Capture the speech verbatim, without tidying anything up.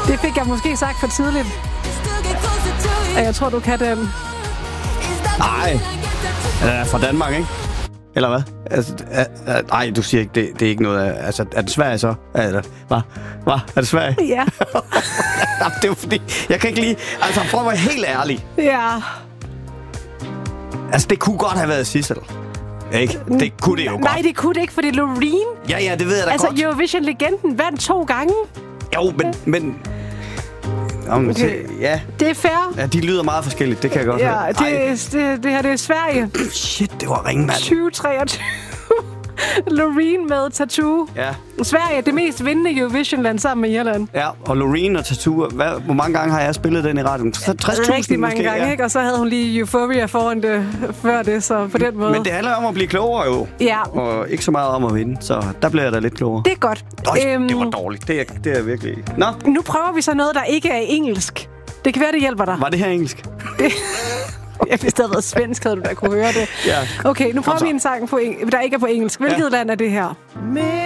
Det fik jeg måske sagt for tidligt. Jeg tror, du kan den. Nej. Den er fra Danmark, ikke? Eller hvad? Altså, er, er, nej, du siger ikke, det, det er ikke noget af... Altså, er det Sverige så? Er det, hvad? Hvad? Er det Sverige? Ja. Det er jo fordi... Jeg kan ikke lige... Altså, prøv at være helt ærlig. Ja. Altså, det kunne godt have været Sissel. Ikke? Det kunne det jo Nej, godt. Nej, det kunne det ikke, for det er Loreen. Ja, ja, det ved jeg da altså, godt. Altså, Eurovision-legenden vandt to gange. Jo, men... men Jamen, okay. Ja. Det er fair. Ja, de lyder meget forskelligt, det kan jeg godt ja, høre. Det, det, det her, det er Sverige. Shit, det var ringmand. tyve treogtyve. Loreen med Tattoo. Ja. Sverige er det mest vindende Eurovision-land sammen med Irland. Ja, og Loreen og Tattoo. Hvad, hvor mange gange har jeg spillet den i radioen? tres tusind Rigtig mange måske, gange, ja. ikke? Og så havde hun lige Euphoria foran det, før det, så på den måde. Men det handler om at blive klogere jo. Ja. Og ikke så meget om at vinde, så der bliver jeg da lidt klogere. Det er godt. Øj, Øhm, det var dårligt. Det er, det er virkelig... Nå. Nu prøver vi så noget, der ikke er engelsk. Det kan være, det hjælper dig. Var det her engelsk? Det... Jeg hvis det havde været svensk, havde du da kunne høre det. Ja. Okay, nu prøver vi en sang, på eng- der ikke er på engelsk. Hvilket ja. land er det her?